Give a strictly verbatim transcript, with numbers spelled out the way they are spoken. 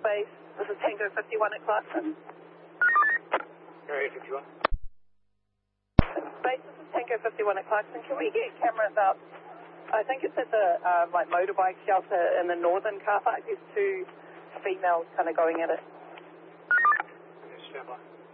base. This is Tango fifty-one at Clarkson. Area fifty-one. Base, this is Tango fifty-one at Clarkson. Can we get cameras up? I think it's at the uh, like motorbike shelter in the northern car park. There's two females kind of going at it. Yes, stand by.